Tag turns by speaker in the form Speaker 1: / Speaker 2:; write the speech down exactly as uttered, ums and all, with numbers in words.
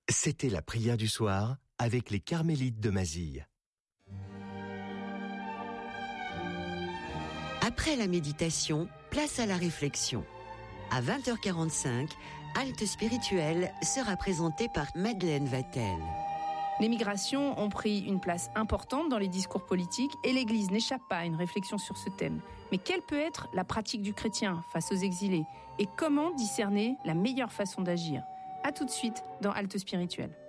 Speaker 1: C'était la prière du soir avec les Carmélites de Mazille.
Speaker 2: Après la méditation, place à la réflexion. À vingt heures quarante-cinq, Halte spirituelle sera présentée par Madeleine Vatel.
Speaker 3: Les migrations ont pris une place importante dans les discours politiques et l'Église n'échappe pas à une réflexion sur ce thème. Mais quelle peut être la pratique du chrétien face aux exilés et comment discerner la meilleure façon d'agir ? À tout de suite dans Halte spirituelle.